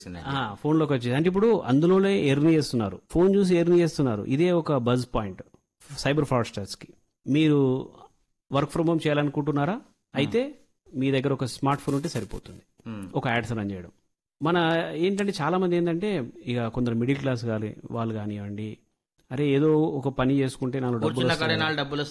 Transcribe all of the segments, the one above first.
ఫోన్లోకి వచ్చేది. అంటే ఇప్పుడు అందులోనే ఎర్న్ చేస్తున్నారు, ఫోన్ చూసి ఎర్న్ చేస్తున్నారు. ఇదే ఒక బజ్ పాయింట్ సైబర్ ఫ్రాడ్స్టర్స్ కి. మీరు వర్క్ ఫ్రమ్ హోమ్ చేయాలనుకుంటున్నారా? అయితే మీ దగ్గర ఒక స్మార్ట్ ఫోన్ ఉంటే సరిపోతుంది, ఒక యాడ్స్ రన్ చేయడం. మన ఏంటంటే చాలా మంది ఏంటంటే ఇక కొందరు మిడిల్ క్లాస్ వాళ్ళు కానివ్వండి, అరే ఏదో ఒక పని చేసుకుంటే నాలుగు డబ్బులు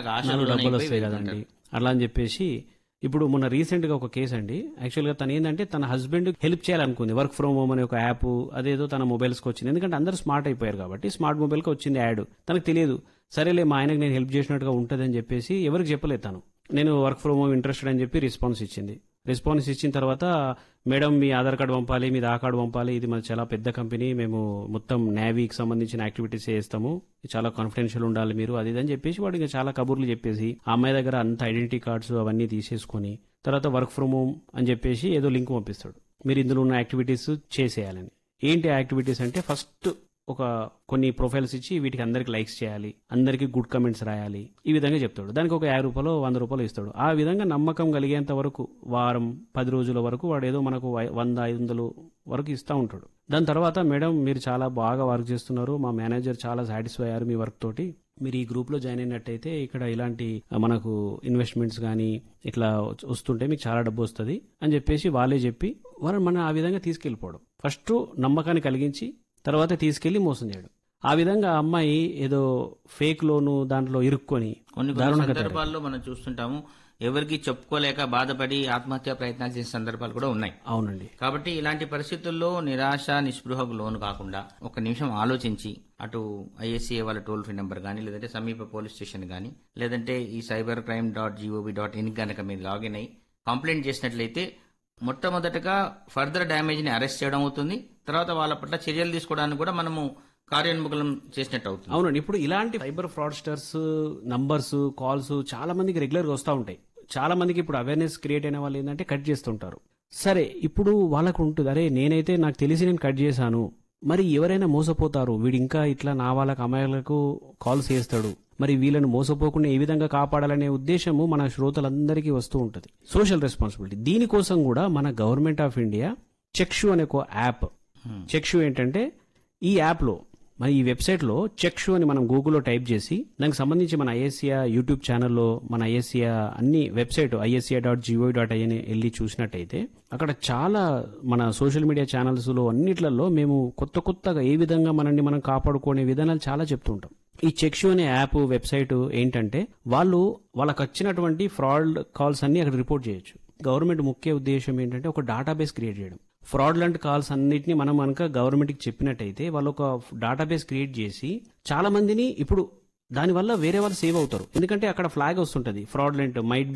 వస్తాయి కదండి అలా అని చెప్పేసి. ఇప్పుడు మొన్న రీసెంట్ గా ఒక కేసు అండి. యాక్చువల్ గా తను ఏంటంటే తన husband help చేయాలనుకుంది. Work from home అనే ఒక యాప్ అదేదో తన మొబైల్స్ కి వచ్చింది. ఎందుకంటే అందరూ స్మార్ట్ అయిపోయారు కాబట్టి స్మార్ట్ మొబైల్ కి వచ్చింది యాడ్. తనకు తెలియదు. సరేలే మా ఆయనకు నేను హెల్ప్ చేసినట్టుగా ఉంటుంది అని చెప్పేసి ఎవరికి చెప్పలేదు తను. నేను వర్క్ ఫ్రమ్ హోమ్ ఇంట్రెస్టెడ్ అని చెప్పి రెస్పాన్స్ ఇచ్చింది. రెస్పాన్స్ ఇచ్చిన తర్వాత, మేడం మీ ఆధార్ కార్డు పంపాలి, మీ ఆ కార్డు పంపాలి, ఇది మన చాలా పెద్ద కంపెనీ, మేము మొత్తం నేవీకి సంబంధించిన యాక్టివిటీస్ చేస్తాము, చాలా కాన్ఫిడెన్షియల్ ఉండాలి మీరు, అది అని చెప్పేసి వాడు ఇంకా చాలా కబుర్లు చెప్పేసి ఆ అమ్మాయి దగ్గర అంత ఐడెంటిటీ కార్డ్స్ అవన్నీ తీసేసుకొని తర్వాత వర్క్ ఫ్రమ్ హోమ్ అని చెప్పేసి ఏదో లింక్ పంపిస్తాడు, మీరు ఇందులో ఉన్న యాక్టివిటీస్ చేసేయాలని. ఏంటి యాక్టివిటీస్ అంటే ఫస్ట్ ఒక కొన్ని ప్రొఫైల్స్ ఇచ్చి వీటికి అందరికి లైక్స్ చేయాలి, అందరికి గుడ్ కమెంట్స్ రాయాలి, ఈ విధంగా చెప్తాడు. దానికి ఒక 50 రూపాయలు 100 రూపాయలు ఇస్తాడు. ఆ విధంగా నమ్మకం కలిగేంత వరకు వారం 10 రోజుల వరకు వాడు ఏదో మనకు 100-500 వరకు ఇస్తూ ఉంటాడు. దాని తర్వాత, మేడం మీరు చాలా బాగా వర్క్ చేస్తున్నారు, మా మేనేజర్ చాలా సాటిస్ఫై అయ్యారు మీ వర్క్ తోటి, మీరు ఈ గ్రూప్ లో జాయిన్ అయినట్టయితే ఇక్కడ ఇలాంటి మనకు ఇన్వెస్ట్మెంట్స్ కానీ ఇట్లా వస్తుంటే మీకు చాలా డబ్బు వస్తుంది అని చెప్పేసి వాళ్ళే చెప్పి మనం ఆ విధంగా తీసుకెళ్లిపోవడం. ఫస్ట్ నమ్మకాన్ని కలిగించి తర్వాత తీసుకెళ్లి మోసం చేయడం. ఆ విధంగా అమ్మాయి ఏదో ఫేక్ లోను దాంట్లో ఇరుక్కొని కొన్ని సందర్భాల్లో మనం చూస్తుంటాము, ఎవరికి చెప్పుకోలేక బాధపడి ఆత్మహత్య ప్రయత్నాలు చేసే సందర్భాలు కూడా ఉన్నాయి. అవునండి. కాబట్టి ఇలాంటి పరిస్థితుల్లో నిరాశ నిస్పృహకు లోను కాకుండా ఒక నిమిషం ఆలోచించి అటు ISCA వాళ్ళ టోల్ ఫ్రీ నెంబర్ కానీ, లేదంటే సమీప పోలీస్ స్టేషన్ కానీ, లేదంటే ఈ cybercrime.gov.in కనుక మీరు లాగిన్ అయ్యి కంప్లైంట్ చేసినట్లయితే మొట్టమొదటగా ఫర్దర్ డ్యామేజ్ ని అరెస్ట్ చేయడం అవుతుంది. తర్వాత వాళ్ళ పట్ల చర్యలు తీసుకోవడానికి కూడా మనము కార్యోన్ముఖం చేసినట్టు అవుతుంది. అవునండి. ఇప్పుడు ఇలాంటి సైబర్ ఫ్రాడ్స్టర్స్ నంబర్స్ కాల్స్ చాలా మందికి రెగ్యులర్ గా వస్తూ ఉంటాయి. చాలా మందికి ఇప్పుడు అవేర్నెస్ క్రియేట్ అయిన వాళ్ళు ఏంటంటే కట్ చేస్తుంటారు. సరే, ఇప్పుడు వాళ్ళకు ఉంటుంది, అరే నేనైతే నాకు తెలిసి నేను కట్ చేశాను, మరి ఎవరైనా మోసపోతారు, వీడు ఇంకా ఇట్లా నా వాళ్ళకి అమ్మాయిలకు కాల్స్ చేస్తాడు, మరి వీళ్ళని మోసపోకుండా ఏ విధంగా కాపాడాలనే ఉద్దేశము మన శ్రోతలందరికీ వస్తూ ఉంటుంది. సోషల్ రెస్పాన్సిబిలిటీ దీనికోసం కూడా మన గవర్నమెంట్ ఆఫ్ ఇండియా చెక్షు అనే ఒక యాప్. చెక్షు ఏంటంటే ఈ యాప్ లో మన ఈ వెబ్సైట్ లో చెక్షు అని మనం గూగుల్లో టైప్ చేసి దానికి సంబంధించి మన ISCA యూట్యూబ్ ఛానల్లో మన ISCA అన్ని వెబ్సైట్ isca.gov.in వెళ్ళి చూసినట్టయితే అక్కడ చాలా మన సోషల్ మీడియా ఛానల్స్ లో అన్నిట్లలో మేము కొత్తగా ఏ విధంగా మనల్ని మనం కాపాడుకునే విధానాలు చాలా చెప్తుంటాం. ఈ చెక్షు అనే యాప్ వెబ్సైట్ ఏంటంటే వాళ్ళకి వచ్చినటువంటి ఫ్రాడ్ కాల్స్ అన్ని అక్కడ రిపోర్ట్ చేయొచ్చు. గవర్నమెంట్ ముఖ్య ఉద్దేశం ఏంటంటే ఒక డేటాబేస్ క్రియేట్ చేయడం. ఫ్రాడ్లెంట్ కాల్స్ అన్నిటిని మనం కనుక గవర్నమెంట్ కి చెప్పినట్టయితే వాళ్ళు ఒక డేటాబేస్ క్రియేట్ చేసి చాలా మందిని, ఇప్పుడు దానివల్ల వేరే వాళ్ళు సేవ్ అవుతారు. ఎందుకంటే అక్కడ ఫ్లాగ్ వస్తుంటది, ఫ్రాడ్లెంట్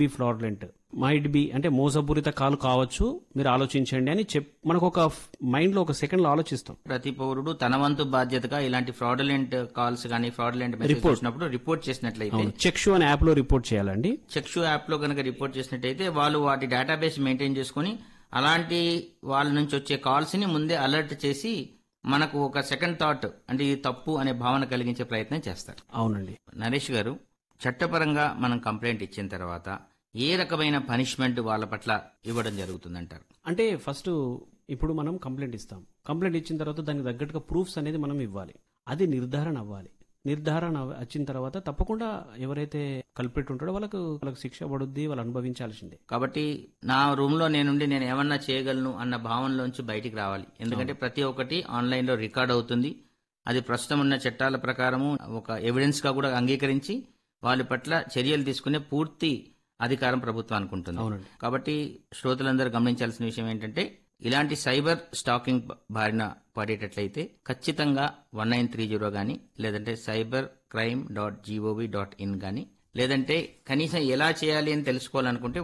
మైట్ బి అంటే మోసపూరిత కాల్ కావచ్చు, మీరు ఆలోచించండి అని మనకు ఒక మైండ్ లో ఒక సెకండ్ లో ఆలోచిస్తాం. ప్రతి పౌరుడు తన వంతు బాధ్యతగా ఇలాంటి ఫ్రాడ్లెంట్ కాల్స్ కానీ ఫ్రాడ్లెంట్ మెసేజ్ వచ్చినప్పుడు రిపోర్ట్ చేసినట్లయితే చెక్షు అనే యాప్ లో రిపోర్ట్ చేయాలండి. చెక్షు యాప్ లో కనుక రిపోర్ట్ చేసినట్టయితే వాళ్ళు వాటి డేటాబేస్ మెయింటైన్ చేసుకుని అలాంటి వాళ్ళ నుంచి వచ్చే కాల్స్ ని ముందే అలర్ట్ చేసి మనకు ఒక సెకండ్ థాట్, అంటే ఇది తప్పు అనే భావన కలిగించే ప్రయత్నం చేస్తారు. అవునండి. నరేష్ గారు, చట్టపరంగా మనం కంప్లైంట్ ఇచ్చిన తర్వాత ఏ రకమైన పనిష్మెంట్ వాళ్ళ పట్ల ఇవ్వడం జరుగుతుందంటారు? అంటే ఫస్ట్ ఇప్పుడు మనం కంప్లైంట్ ఇస్తాం. కంప్లైంట్ ఇచ్చిన తర్వాత దానికి తగ్గట్టుగా ప్రూఫ్స్ అనేది మనం ఇవ్వాలి. అది నిర్ధారణ అవ్వాలి. నిర్ధారణ వచ్చిన తర్వాత తప్పకుండా ఎవరైతే కల్ప్రిట్ ఉంటాడో వాళ్ళకు శిక్ష పడుద్ది, వాళ్ళు అనుభవించాల్సిందే. కాబట్టి నా రూమ్ లో నేను ఏమన్నా చేయగలను అన్న భావనలోంచి బయటికి రావాలి. ఎందుకంటే ప్రతి ఒక్కటి ఆన్లైన్ లో రికార్డ్ అవుతుంది. అది ప్రస్తుతం ఉన్న చట్టాల ప్రకారము ఒక ఎవిడెన్స్ గా కూడా అంగీకరించి వాళ్ళ పట్ల చర్యలు తీసుకునే పూర్తి అధికారం ప్రభుత్వానికి ఉంటుంది. కాబట్టి శ్రోతలందరూ గమనించాల్సిన విషయం ఏంటంటే, ఇలాంటి సైబర్ స్టాకింగ్ బారిన పడేటట్లయితే ఖచ్చితంగా 1930 గానీ, లేదంటే cybercrime.gov.in గానీ, లేదంటే కనీసం ఎలా చేయాలి అని తెలుసుకోవాలనుకుంటే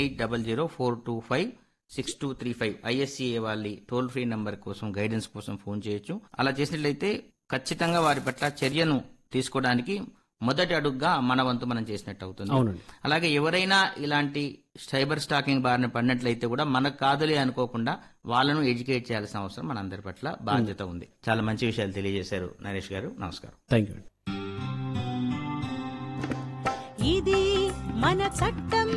1800-425-6235 ISCA వాళ్ళ టోల్ ఫ్రీ నంబర్ కోసం గైడెన్స్ కోసం ఫోన్ చేయొచ్చు. అలా చేసినట్లయితే ఖచ్చితంగా వారి పట్ల చర్యను తీసుకోవడానికి మొదటి అడుగుగా మన వంతు మనం చేసినట్టు అవుతుంది. అలాగే ఎవరైనా ఇలాంటి సైబర్ స్టాకింగ్ బారిన పడినట్లయితే కూడా మనకు కాదులే అనుకోకుండా వాళ్ళను ఎడ్యుకేట్ చేయాల్సిన అవసరం మనందరి పట్ల బాధ్యత ఉంది. చాలా మంచి విషయాలు తెలియజేశారు నరేష్ గారు. నమస్కారం. Thank you. ఇది మన చట్టం.